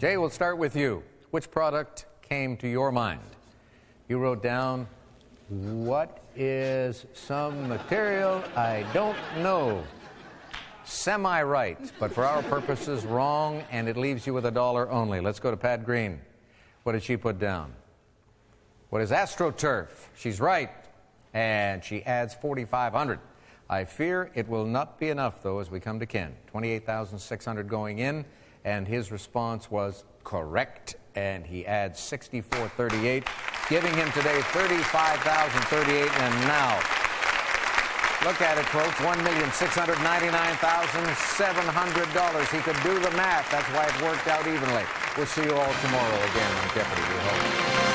Jay, we'll start with you. Which product came to your mind? You wrote down, what is some material I don't know? Semi-right, but for our purposes, wrong, and it leaves you with $1 only. Let's go to Pat Green. What did she put down? What is AstroTurf? She's right, and she adds 4,500. I fear it will not be enough, though, as we come to Ken. 28,600 going in, and his response was correct, and he adds 6,438, giving him today 35,038. And now, look at it, folks, $1,699,700. He could do the math. That's why it worked out evenly. We'll see you all tomorrow again on Jeopardy! We hope.